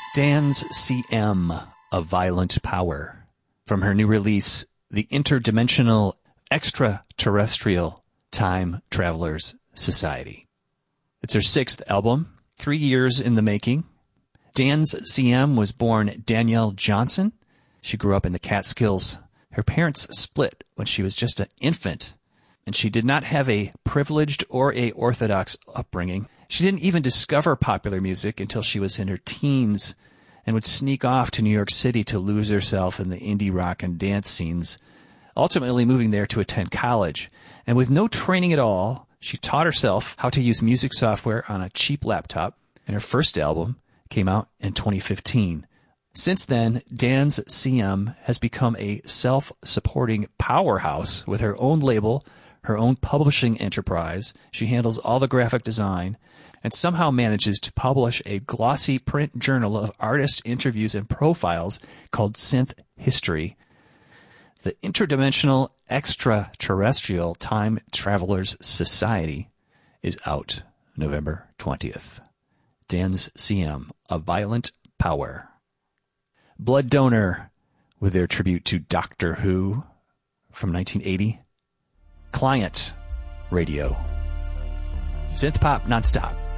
Dan's CM, A Violent Power, from her new release, The Interdimensional Extraterrestrial Time Travelers Society. It's her sixth album, 3 years in the making. Dan's CM was born Danielle Johnson. She grew up in the Catskills. Her parents split when she was just an infant, and she did not have a privileged or a orthodox upbringing. She didn't even discover popular music until she was in her teens and would sneak off to New York City to lose herself in the indie rock and dance scenes, ultimately moving there to attend college. And with no training at all, she taught herself how to use music software on a cheap laptop, and her first album came out in 2015. Since then, Dan's CM has become a self-supporting powerhouse with her own label, her own publishing enterprise. She handles all the graphic design and somehow manages to publish a glossy print journal of artist interviews and profiles called Synth History. The Interdimensional Extraterrestrial Time Travelers Society is out November 20th. Dan's CM, A Violent Power. Blood Donor, with their tribute to Doctor Who from 1980. Client Radio. Synth pop nonstop.